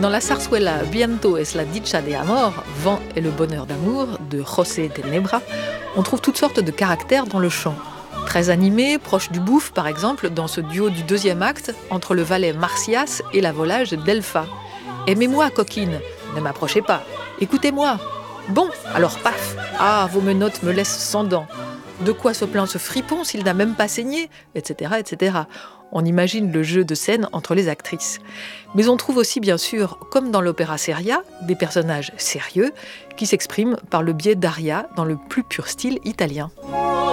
Dans la zarzuela Viento es la dicha de amor, Vent est le bonheur d'amour, de José de Nebra, on trouve toutes sortes de caractères dans le chant. Très animé, proche du bouffe par exemple, dans ce duo du deuxième acte entre le valet Marcias et la volage Delpha. Aimez-moi, coquine, ne m'approchez pas, écoutez-moi. Bon, alors paf, ah, vos menottes me laissent sans dents. De quoi se plaint ce fripon s'il n'a même pas saigné, etc., etc. On imagine le jeu de scène entre les actrices. Mais on trouve aussi, bien sûr, comme dans l'opéra seria, des personnages sérieux qui s'expriment par le biais d'aria dans le plus pur style italien.